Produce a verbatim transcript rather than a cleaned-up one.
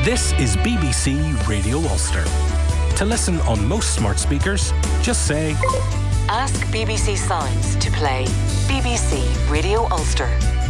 This is B B C Radio Ulster. To listen on most smart speakers, just say... Ask B B C Signs to play B B C Radio Ulster.